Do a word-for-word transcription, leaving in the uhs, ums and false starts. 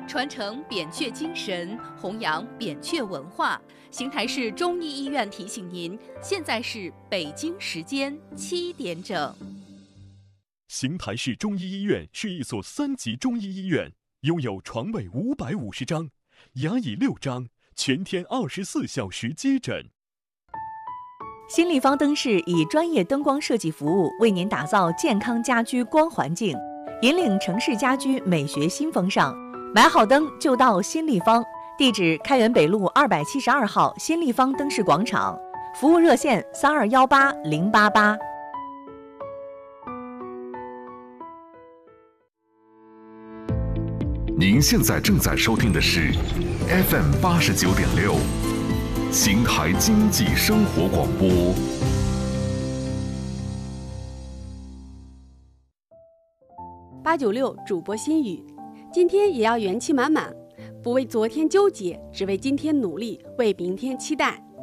传承扁鹊精神，弘扬扁鹊文化。邢台市中医医院提醒您，现在是北京时间七点整。 邢台市中医医院是一所三级中医医院，拥有床位五百五十张，牙椅六张，全天二十四小时接诊。 新立方灯饰以专业灯光设计服务，为您打造健康家居光环境，引领城市家居美学新风尚。买好灯就到新立方，地址开元北路二百七十二号新立方灯饰广场，服务热线三二幺八零八八。 您现在正在收听的是 F M 八十九点六，邢台经济生活广播。 八九六主播心语，今天也要元气满满，不为昨天纠结，只为今天努力，为明天期待。